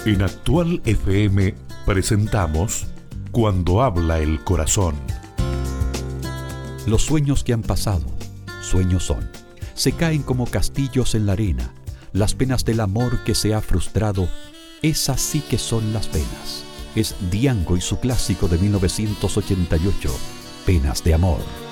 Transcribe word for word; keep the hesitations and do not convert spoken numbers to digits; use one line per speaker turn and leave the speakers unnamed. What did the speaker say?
En Actual F M presentamos Cuando habla el corazón.
Los sueños que han pasado, sueños son. Se caen como castillos en la arena. Las penas del amor que se ha frustrado, esas sí que son las penas. Es Diango y su clásico de mil novecientos ochenta y ocho, Penas de amor.